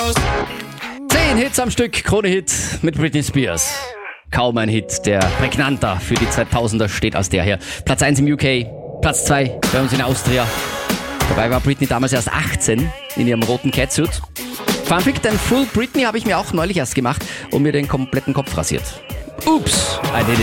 10 Hits am Stück, Krone-Hit mit Britney Spears. Kaum ein Hit, der prägnanter für die 2000er steht als der hier. Platz 1 im UK, Platz 2 bei uns in Austria. Dabei war Britney damals erst 18 in ihrem roten Catsuit. Funfact, ein Full Britney habe ich mir auch neulich erst gemacht und mir den kompletten Kopf rasiert. Ups, I did it.